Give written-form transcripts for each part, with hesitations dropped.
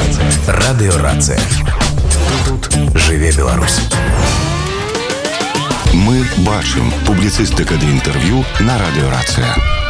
Радыёрацыя. Тут жыве Беларусь. Мы бачым публіцыстыка ды інтэрв'ю на радыёрацыя.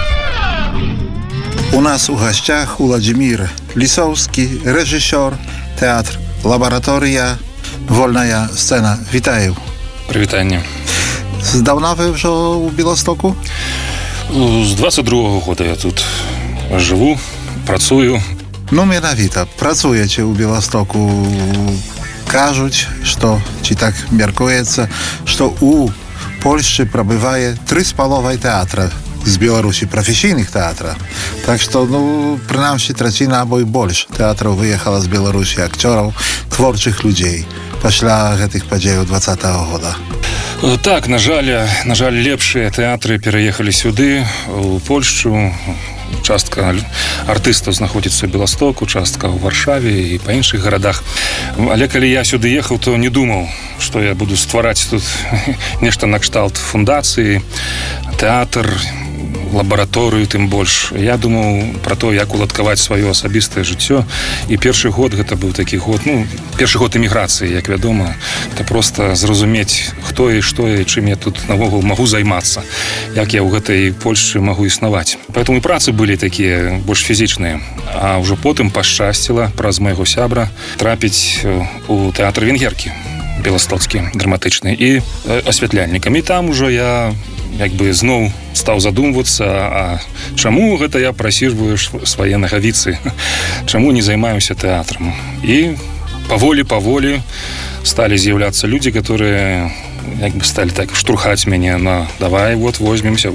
У нас у гостях Владимир Лисовский, режиссер, театр «Лаборатория», «Вольная сцена». Вітаю. Привітання. Здавна ви вже у Білостоку? З 22-го года я тут живу, працюю. Ну, менавіта, працуєте у Білостоку. Кажуть, що, чи так міркується, що у Польщі пробиває 3,5 театра з Білорусі, професійних театрів. Так що, ну, принаймні, третина або й більше театрів виїхала з Білорусі, акторів, творчих людей після цих подій 20-го года. Так, на жаль, лепшыя тэатры пераехалі сюды, у Польшчу. Частка артыстаў знаходзіцца ў Беластоку, частка ў Варшаве і па іншых гарадах. Але калі я сюды ехаў, то не думаў, што я буду ствараць тут нешта накшталт фундацыі, тэатр, лабараторыю, тым больш. Я думаў пра то, як уладкаваць сваё асабістае жыццё. І першы год гэта быў такі год, першы год эміграцыі, як вядома. Это проста зразумець, хто і што і чым я тут навогул магу займацца, як я ў гэтай Польшчы магу існаваць. Поэтому і працы былі такія больш фізічныя. А ўжо потым пашчасціла праз майго сябра трапіць у тэатр венгеркі беластоцкі, драматычны, і асвятляльнікам. І там ужо я зноў стаў задумвацца, а чаму гэта я прасіжваю свае нагавіцы, чаму не займаюся тэатрам. І паволі сталі з'яўляцца людзі, которые сталі так штурхаць мяне на давай, вот, возьмемся.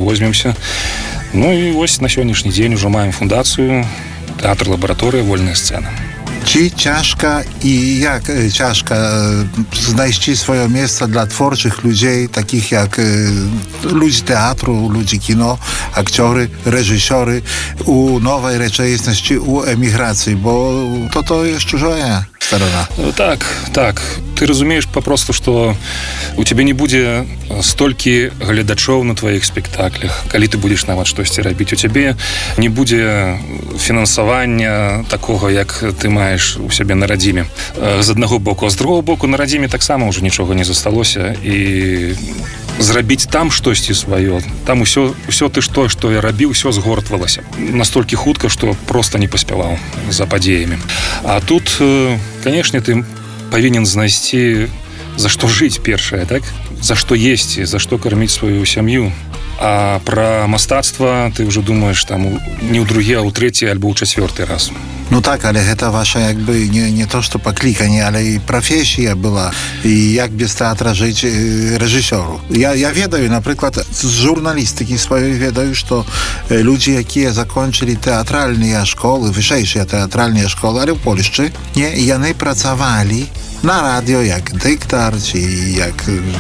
Ну і вось на сённяшні дзень ужо маем фундацыю тэатр «Лабаратория. Вольная сцена». Чи ciężka i jak ciężka znaleźć swoje miejsce dla twórczych ludzi, takich jak ludzi teatru, ludzi kino, aktorzy, reżyserzy u nowej rzeczywistości, u emigracji, bo to jest чужая сторона. Так. Ты разумееш папросту, што у цябе не будзе столькі гледачоў на тваіх спектаклях, калі ты будзеш нават штосьці рабіць. У цябе не будзе фінансавання такога, як ты маеш у сябе на радзіме. З аднаго боку, а з другого боку на радзіме таксама ўжо нічога не засталося, і зрабіць там штосьці сваё. Там усё ты што я рабіў, усё згортвалася. Настолькі хутка, што проста не паспяваў за падзеямі. А тут, канешне, ты павінен знайсці, за што жыць першае, так? За што есці, за што карміць сваю сям'ю. А пра мастацтва ты ўжо думаеш там не ў другі, а ў трэці альбо ў чацвёрты раз. Ну так, але гэта ваша не то, што пакліканне, але і прафесія была. І як без тэатра жыць рэжысёру. Я ведаю, напрыклад, з журналістыкі сваёй ведаю, што людзі, якія закончылі тэатральныя школы, вышэйшыя тэатральныя школы, але ў Польшчы, яны працавалі на радыё як дыктар, ці як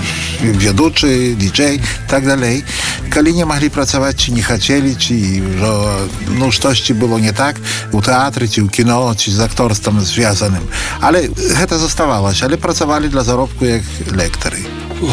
ведучы, діджэй, так далей. Калі не маглі працаваць, ці не хацелі, ці штосьці было не так у тэатры, ці ў кіно, ці з акторствам звязаным. Але гэта заставалася, але працавалі для заробку як лектары.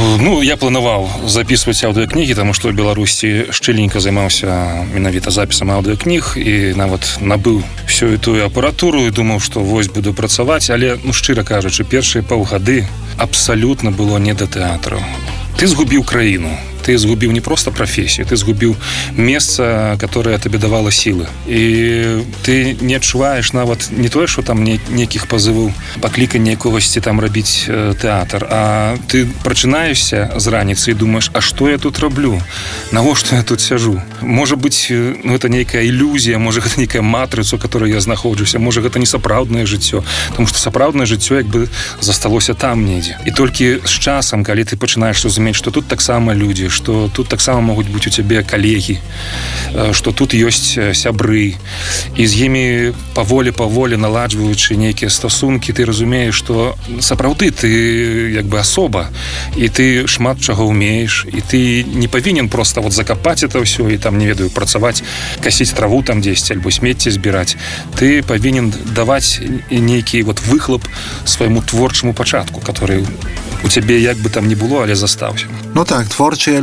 Я планаваў записываць аўдыёкнігі, таму што ў Беларусі шчыльненька займаўся менавіта запісам аўдыёкніг і нават набыў всю тую апаратуру і думаў, што вось буду працаваць, але, шчыра кажучы, першыя паўгады абсалютна было не да тэатру. Ты згубіў краіну. Ты згубіў не проста прафесію, ты згубіў месца, которое табе давала сілы. І ты не адчуваеш нават не тое, што там нейкіх пазываў паклікання якогасьці там рабіць тэатр, а ты прачынаешся з раніцы і думаеш, а што я тут раблю? Навошта я тут сяжу? Можа быць, гэта нейкая ілюзія, можа гэта нейкая матрыца, у которой я знаходжуся, можа гэта не сапраўднае жыццё, тому што сапраўднае жыццё засталося там недзе. І толькі з часам, калі ты пачынаеш разумець, што тут таксама людзі, што тут таксама могуць быць у цябе калегі, што тут ёсць сябры, і з імі паволі наладжваючы нейкія стасункі, ты разумееш, што сапраўды ты асоба, і ты шмат чаго ўмееш, і ты не павінен проста закапаць это ўсё і там, не ведаю, працаваць, касіць траву там дзесьці, альбо смецце збіраць. Ты павінен даваць нейкі выхлоп свайму творчаму пачатку, который у цябе як бы там не было, але застаўся. Ну так, творчыя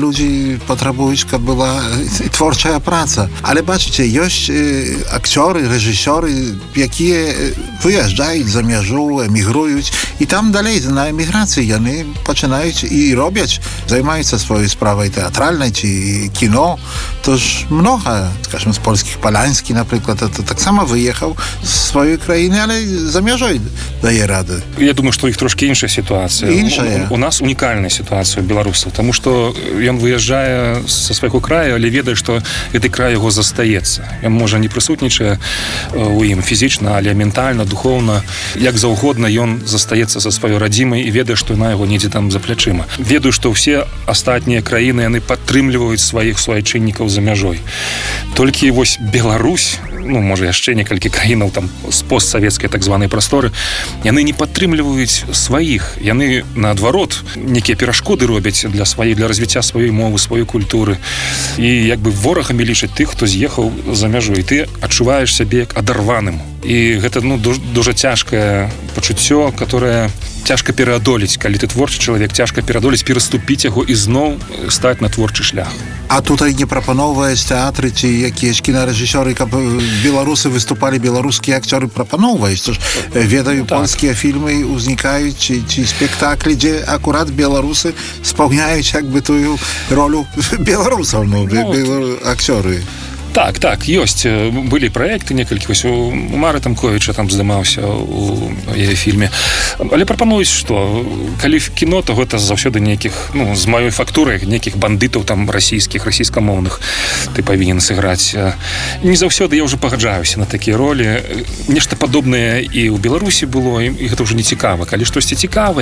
ludzi potrzebują, żeby była twórcza praca. Ale baczcie, jest aktory, reżysery, jakie wyjeżdżają za mierzu, emigrują i tam dalej na emigracji oni zaczynają i robić, zajmują się swoją sprawą teatralną czy kino. To już mnogo, skажем, z polskich Palański na przykład, to tak samo wyjechał z swojej krainy, ale zamierza daje radę. Я думаю, что у них трошки іншая ситуация. У нас унікальная ситуація у беларусаў, тому што ён выязджае са свайго краю, але ведае, што гэты край яго застаецца. Ён можа не прысутнічае у ім фізічна, але ментальна, духоўна, як заўгодна ён застаецца са сваёй радзімай і ведае, што яна яго недзе там за плячыма. Ведаю, што ўсе астатнія краіны яны падтрымліваюць сваіх суайчыннікаў за мяжой. Толькі вось Беларусь, ну, можа, яшчэ некалькі краінаў там з постсавецкай так званай прасторы, яны не падтрымліваюць сваіх. Яны, наадварот, некія перашкоды робяць для развіцця сваёй мовы, сваёй культуры. І як бы ворагамі лічаць тых, хто з'ехаў за мяжу. І ты адчуваеш сябе як адарваным. І гэта, ну, дуже цяжкае пачуццё, которое цяжка пераадолець. Калі ты творчы чалавек, цяжка пераадолець, пераступіць яго і зноў стаць на творчы шлях. А tutaj nie proponowałeś teatry czy jakieś kinoreżysery, aby Białorusy wystupali, białoruskie aktory proponowałeś? Cóż, wiedają tak. Polskie filmy uznikają, czy spektakle, gdzie akurat Białorusy spełniają jakby tą rolę Białorusów, no, aktory. Так, ёсць. Былі праекты некалькі, вось у Мары Тамковіча там здымаўся у яе фільме. Але прапануюць, што калі кіно, то гэта заўсёды нейкіх, ну, з маёй фактурай, нейкіх бандытаў там расійскіх, расійскамоўных ты павінен сыграць. Не заўсёды я ўжо пагаджаюся на такія ролі. Нешта падобнае і ў Беларусі было, і гэта ўжо не цікава. Калі штосьці цікава,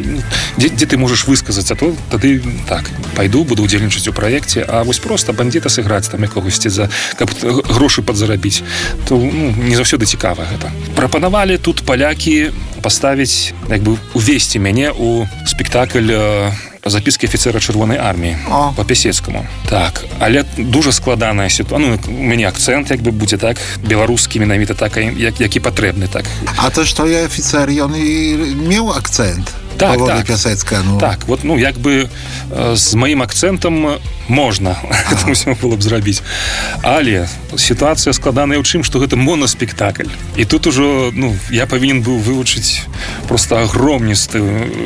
дзе ты можаш высказацца, то тады так, пайду, буду ўдзельнічаць у праекце, а вось проста бандыта сыграць там якогосьці за каб грошы падзарабіць, то, ну, не заўсёды цікава гэта. Прапанавалі тут палякі паставіць, як бы увесці мяне ў спектакль записки афіцера Чырвонай арміі по Пясецкаму. Так, але дуже складаная ситуація. Ну, у мяне акцент, як бы будзе так, беларускі менавіта так, як і патрэбны, так. А то, што я афіцер, ён і меў акцент? Так, Пясецка, ну. Так, вот, ну, як бы з маім акцентам можна гэта ўсё было б зрабіць. Але сітуацыя складаная ў чым, што гэта моноспектакль. І тут ужо, ну, я павінен быў вывучыць проста агромністы,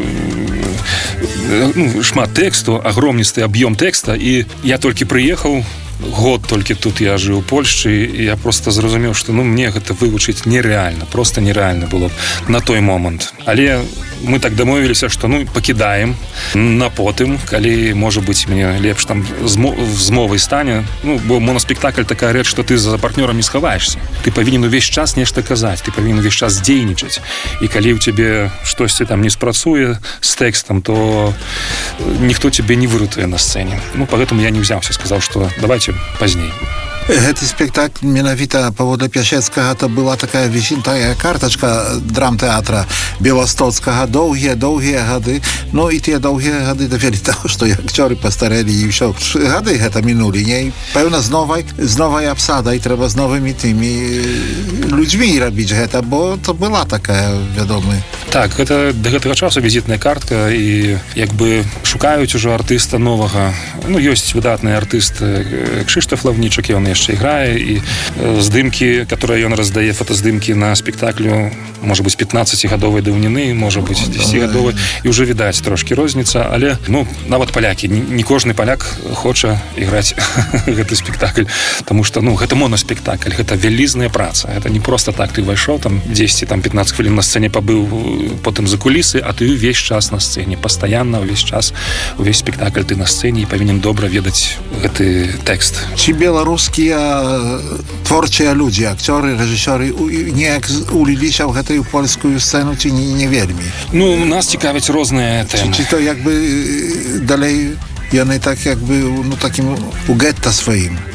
ну, шмат тэксту, агромністы аб'ём тэкста, і я толькі прыехаў, год толькі тут я жыў у Польшчы, і я проста зразумеў, што, ну, мне гэта вывучыць нерэальна, проста нерэальна было на той момант. Але мы так дамовіліся, што, ну, пакідаем на потым, калі, можа быць, мне лепш там з мовай стане. Ну, бо моноспектакль такая рэч, што ты за партнёрам не схаваешся. Ты павінен увесь час нешта казаць, ты павінен увесь час дзейнічаць. І калі ў цябе штосьці там не спрацуе з тэкстам, то ніхто цябе не выратуе на сцэне. Ну, поэтому я не ўзяўся, сказаў, што давайте пазней. Гэты спектакль менавіта паводле Пясецкага то была такая візітная картачка драмтэатра беластоцкага доўгія гады. Ну і тыя доўгія гады давялі таго, што акцёры пастарэлі і ўсё. Гады гэта мінулі, не? Пэўна з новай абсадай трэба з новымі тымі людзьмі рабіць гэта, бо то была такая, вядомая. Так, гэта да гэтага часу візітная картка, і як бы шукаюць ужо артыста новага. Ну, ёсць выдатны артыст Кшыштаф Лаўнічак, ён яшчэ іграе, і здымкі, которые ён раздае, фотаздымкі на спектаклю, можа быць, 15-гадовай даўніны, можа быць, 10-гадовай, і ўжо відаць трошкі розніца, але, ну, нават палякі, не кожны паляк хоча іграць гэты спектакль, таму што, ну, гэта моноспектакль, гэта вялізная праца, гэта не проста так, ты вайшоў, там, 10, там, 15 хвілін на сцэне пабыў, потым за кулісы, а ты увесь час на сцэне, пастаянна, увесь час, увесь спектакль ты на сцэне і павінен добра ведаць гэты тэкст. Ці беларускія творчыя людзі, акцёры, рэжысёры неяк уліліся ў гэтую польскую сцэну, ці не вельмі? Ну, нас цікавяць розныя тэмы. Ці то як бы далей яны так як бы, ну, такім у гетта сваім?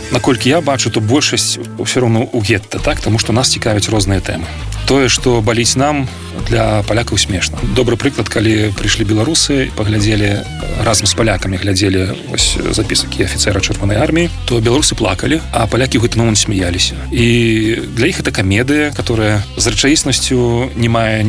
наколькі я бачу, то большасць все равно у гетта, так, тому што нас цікавяць розныя тэмы. Тое, што баліць нам, для палякаў смешна. Добры прыклад, калі прыйшлі беларусы, паглядзелі разам з палякамі, глядзелі вось запісак і афіцэра чырвонай арміі, то беларусы плакалі, а палякі ў гэты момант смяяліся. І для іх это камедыя, которая з рэчаіснасцю не мае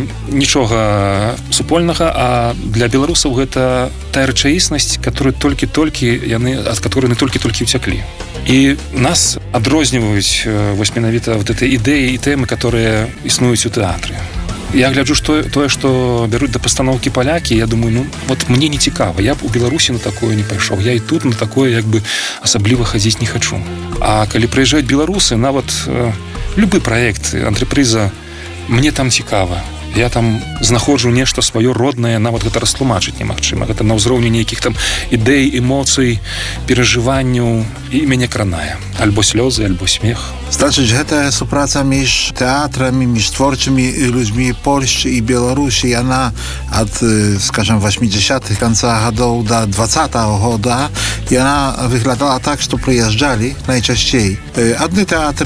нічога супольнага, а для беларусаў гэта тая рэчаіснасць, которую толькі-толькі яны, ад которой яны толькі-толькі ўцяклі. І нас адрозніваюць вось менавіта вот этой ідэі і тэмы, которые існуюць у тэатры. Я гляджу тое, што бяруць да пастаноўкі палякі, я думаю, вот мне не цікава, я б у Беларусі на такое не пайшоў, я і тут на такое як бы асабліва хадзіць не хачу. А калі прыязджаюць беларусы, нават любы праект антрепрыза, мне там цікава. Я там знаходжу нешта сваё роднае, нават гэта растлумачыць немагчыма. Гэта на ўзроўні нейкіх там ідэй, эмоцый, перажыванняў, і мяне кранае. Альбо слёзы, альбо смех. Значыць, гэта супраца між тэатрамі, між творчымі людзьмі Польшчы і Беларусі, яна ад, скажем, 80-х канца гадоў да 20-го года, яна выглядала так, што прыязджалі найчасцей адны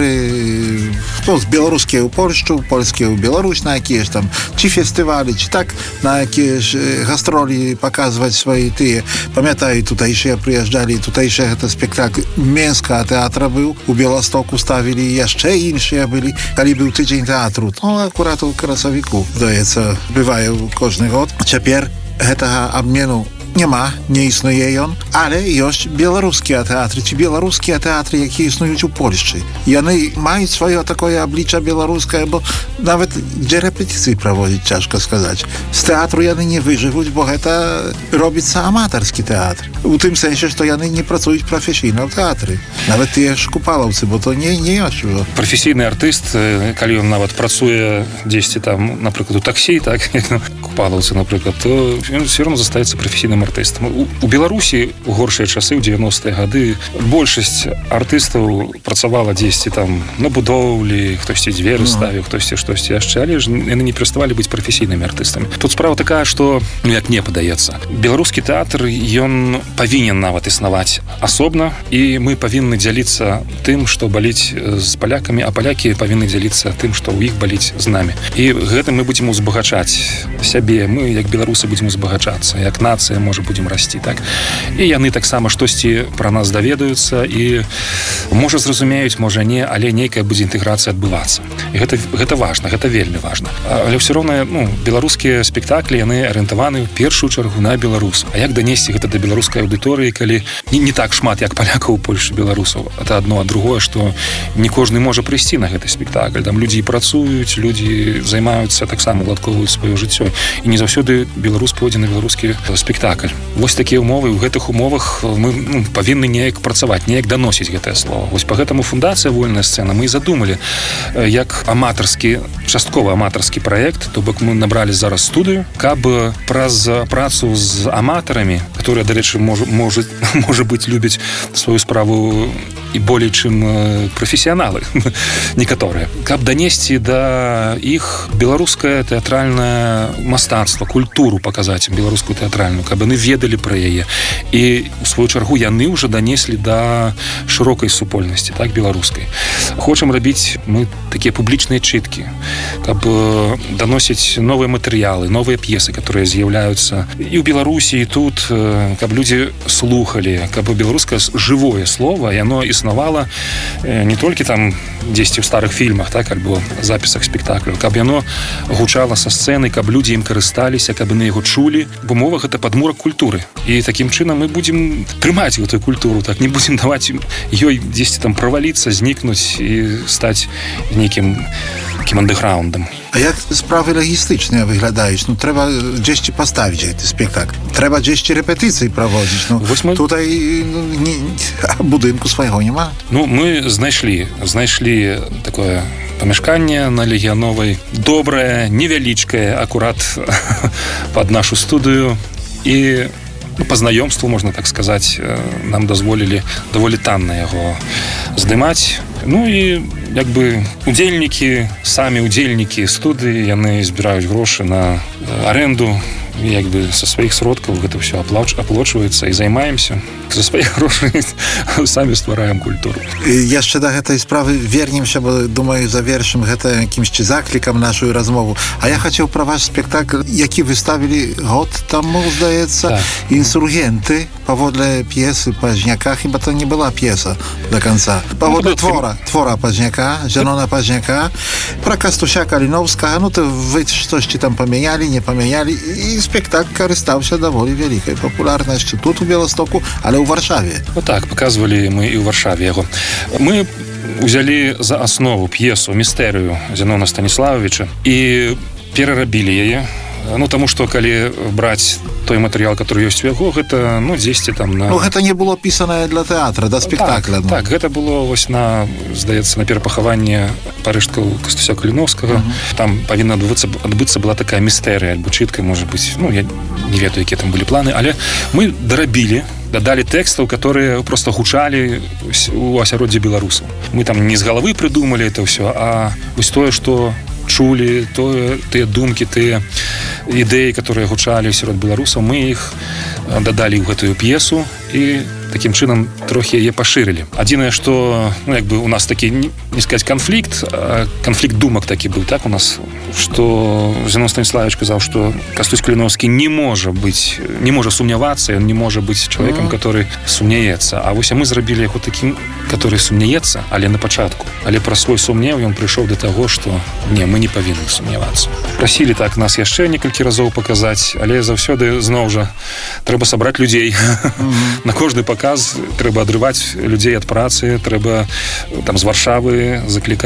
тэатры, з беларускія ў Польшчу, польскія ў Беларусь, на якія ж там ці фестывалі, ці так, на якія ж гастролі паказваць свае тыя. Памятаю, тутэйшыя прыязджалі, тутэйшыя гэта спектакль Менска тэатра быў, у Беластоку ставілі, яшчэ іншыя былі, калі быў тыдзень тэатру. Акурат у красавіку, здаецца, бывае кожны год. Цяпер гэтага абмену няма, не існуе ён, але ёсць беларускія тэатры, ці беларускія тэатры, якія існуюць у Польшчы. Яны маюць сваё такое аблічча беларускае, бо нават дзе рэпетыцыі праводзіць, цяжка сказаць. З тэатру яны не выжывуць, бо гэта робіцца аматарскі тэатр. У тым сэнсе, што яны не працуюць прафесійна ў тэатры. Нават тыя ж купалаўцы, бо то не ёсць ужо. Прафесійны артыст, калі ён нават працуе дзесьці там, напрыклад, у таксі, так, як купалаўцы, напрыклад, то ён все равно застаецца прафесійным артыстам. У Беларусі у горшыя часы, ў 90-е гады, большасць артыстаў працавала дзесьці там на будоўлі, хтосьці дзверы ставіў, хтосьці штосьці яшчэ, але ж яны не пераставалі быць прафесійнымі артыстамі. Тут справа такая, што, як мне падаецца, беларускі тэатр, ён павінен нават існаваць асобна, і мы павінны дзяліцца тым, што баліць з палякамі, а палякі павінны дзяліцца тым, што ў іх баліць з намі. І гэтым мы будзем узбагачаць сябе, мы, як беларусы, будзем узбагачацца, як нацыя, можа, будзем расці, так. І яны таксама штосьці пра нас даведаюцца і, можа, зразумеюць, можа, не, але нейкая будзе інтэграцыя адбывацца. І гэта важна, гэта вельмі важна. Але ўсё роўна, беларускія спектаклі, яны арыентаваны ў першую чаргу на беларусаў. А як данесці гэта да беларускай аўдыторыі, калі не так шмат, як палякаў у Польшчы, беларусаў. Это адно, а другое, што не кожны можа прыйсці на гэты спектакль. Там людзі працуюць, людзі займаюцца, таксама уладкоўваюць сваё жыццё. І не заўсёды беларус пойдзе на беларускі спектакль. Вось такія ўмовы, у гэтых умовах мы павінны неяк працаваць, неяк даносіць гэтае слово. Вось па гэтаму фундацыя «Вольная сцэна» мы і задумалі, як аматарскі, часткова аматарскі праект, то бок мы набралі зараз студыю, каб праз працу з аматарамі, которые, дарэчы, можа быць, любяць сваю справу і болей, чым прафесіяналы некаторыя, каб данесці да іх беларускае тэатральнае мастацтва, культуру паказаць беларускую тэатральную, каб яны ведалі пра яе. І у сваю чаргу яны ўжо данеслі да шырокай супольнасці, так, беларускай. Хочам рабіць мы такія публічныя чыткі, каб даносіць новыя матэрыялы, новыя п'есы, которые з'яўляюцца і ў Беларусі, і тут, каб людзі слухалі, каб беларускае жывое слово, яно існавала не толькі там дзесьці ў старых фільмах, так, альбо запісах спектакляў, каб яно гучала са сцэны, каб людзі ім карысталіся, каб яны яго чулі, бо мова гэта падмурак культуры. І такім чынам мы будзем трымаць гэтую культуру, так, не будзем даваць ёй дзесьці там праваліцца, знікнуць і стаць нейкім такім андэграундам. А як справы лагістычныя выглядаюць? Трэба дзесьці паставіць гэты спектакль. Трэба дзесьці рэпетыцыі праводзіць. Тутай будынку свайго няма. Мы знайшлі такое памяшканне на Легіяновай, добрае, невялічкае, акурат пад нашу студыю. І па знаёмству, можна так сказаць, нам дазволілі даволі танна яго здымаць. І як бы самі удзельнікі студыі, яны збіраюць грошы на аренду як бы со сваіх сродкаў гэта ўсё аплочваецца і займаемся за свае грошы самі ствараем культуру. Яшчэ да гэтай справы вернемся, бо думаю завершым гэта якімсьці заклікам нашу размову. А я хацеў пра ваш спектакль, які вы ставілі год таму, здаецца, «Інсургенты», паводле п'есы Пазняка, хіба то не была п'еса до конца. Паводле твора Пазняка, Зянона Пазняка, пра Кастуся Каліновскага, ну то вы штосьці там памянялі, не памянялі, і спектакль карыстаўся даволі вялікай папулярнасцю тут у Беластоку, але ў Варшаве. Вот так, показывали мы и в Варшаве яго. Мы взяли за основу п'есу «Містэрыю» Зянона Станіславовича і перарабілі яе. Ну, таму што калі браць той матэрыял, который ёсць у яго, гэта, ну, 10 там на... Ну, гэта не было пісанае для тэатра, да спектакля. Так, гэта было вось на, здаецца, на перапахаванне парыжкаў Кастуся Каліновскага. Там павінна адбыцца была такая містэрыя, альбо чытка, можа быць. Ну, я не ведаю, якія там былі планы, але мы дарабілі, дадалі тэкстаў, которые просто гучалі у асяроддзі беларусаў. Мы там не з галавы прыдумалі это ўсё, а вось тое, што чулі, тыя думкі, тыя ідэі, которые гучалі сярод беларусаў, мы іх дадалі ў гэтую п'есу і такім чынам трохі яе пашырылі. Адзінае, што, ну, як бы у нас такі, не сказаць, канфлікт думак такі быў, так, у нас, што Зянон Станіславович казаў, што Кастусь Каліновскі не можа сумнявацца, ён не можа быць чалавекам, который сумняецца. А вось мы зрабілі яго такім, который сумняецца, але на пачатку. Але пра свой сумнеў ён прыйшоў да таго, што не, мы не павінны сумнявацца. Прасілі так нас яшчэ некалькі разоў паказаць, але заўсёды зноў жа трэба сабраць людзей. На кожны паказ трэба адрываць людзей ад працы, трэба там з Варшавы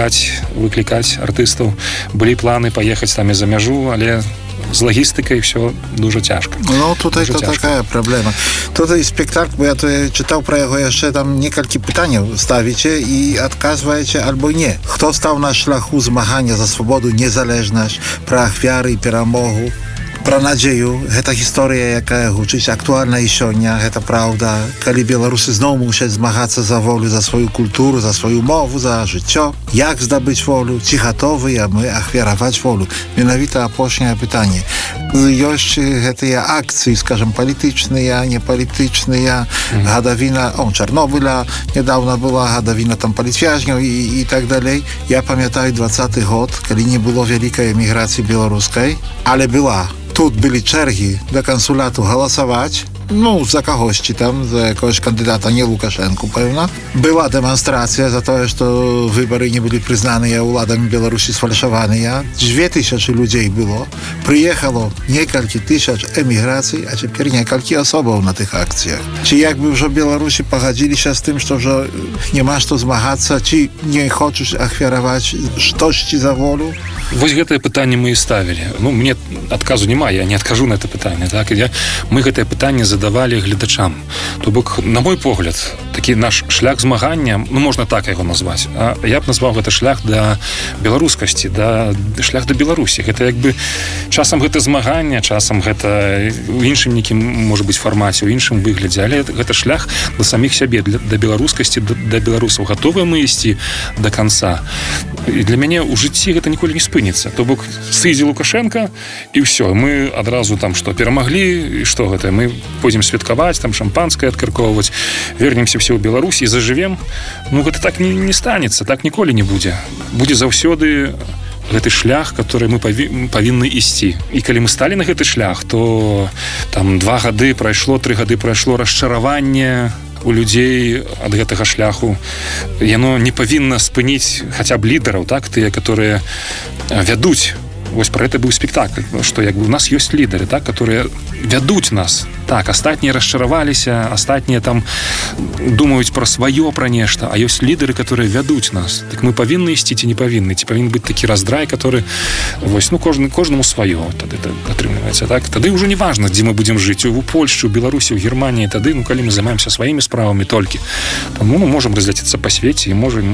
выклікаць артыстаў. Былі планы паехаць там і за мяжу, але з лагістыкай все дуже цяжка. Ну, тут это такая праблема. Тут і спектакль, бо я то чытаў пра яго яшчэ там некалькі пытанняў ставіце і адказваеце альбо не. Хто стаў на шляху змагання за свабоду, незалежнасць, пра ахвяры і перамогу, пра надзею. Гэта гісторыя, якая гучыць актуальна і сёння, гэта праўда. Калі беларусы зноў мусяць змагацца за волю, за сваю культуру, за сваю мову, за жыццё, як здабыць волю, ці гатовыя мы ахвяраваць волю? Менавіта апошняе пытанне. Ёсць гэтыя акцыі, скажем, палітычныя, непалітычныя, гадавіна, Чарнобыля недавно была, гадавіна там палітвязняў і так далей. Я памятаю 20-й год, калі не было вялікай эміграцыі беларускай, але была. Тут былі чэргі да кансуляту галасаваць, ну, за кагосьці там, за якогось кандыдата, не Лукашэнку, пэўна. Была дэманстрацыя за тое, што выбары не былі прызнаныя ўладамі Беларусі, сфальшаваныя. 2000 людзей было. Прыехало некалькі тысяч эміграцый, а цяпер некалькі асобаў на тых акцыях. Ці як бы ўжо Беларусі пагадзіліся з тым, што ўжо няма што змагацца, ці не хочуць ахвяраваць штосьці за волю? Вось гэтае пытанне мы і ставілі. Ну, мне адказу няма, я не адкажу на это пытанне, так? Мы гэтае пытанне задавалі гледачам. То бок, на мой погляд, такі наш шлях змагання, ну, можна так яго назваць, а я б назваў гэта шлях да беларускасці, шлях да Беларусі. Гэта як бы часам гэта змагання, часам гэта у іншым нейкім, можа быць, фармаце, у іншым выглядзе, але гэта шлях да саміх сябе, да беларускасці, да беларусаў. Гатовыя мы ісці да канца. І для мяне ў жыцці гэта ніколі не спыніцца. То бок, сыдзе Лукашенко, і ўсё, мы адразу там што, перамаглі, і што гэта? Мы пойдзем святкаваць, там шампанскае адкаркоўваць, вернемся все ў Беларусі і зажывем. Ну, гэта так не станецца, так ніколі не будзе. Будзе заўсёды гэты шлях, который мы павінны ісці. І калі мы сталі на гэты шлях, то там 2 гады прайшло, 3 гады прайшло расчараванне у людзей ад гэтага шляху. Яно не павінна спыніць хаця б лідараў, так, тыя, которые вядуць. Вось пра гэта быў спектакль, што як бы у нас ёсць лідары, так, которые вядуць нас. Так, астатнія расчараваліся, астатнія там думаюць пра сваё, пра нешта, а ёсць лідары, которые вядуць нас. Так мы павінны ісці ці не павінны? Ці павінен быць такі раздрай, который вось, ну, кожнаму сваё тады атрымліваецца, так? Тады ўжо не важна, дзе мы будзем жыць, у Польшчы, у Беларусі, у Германіі, тады, ну, калі мы займаемся сваімі справамі толькі, таму мы можам разляцецца па свеце і можам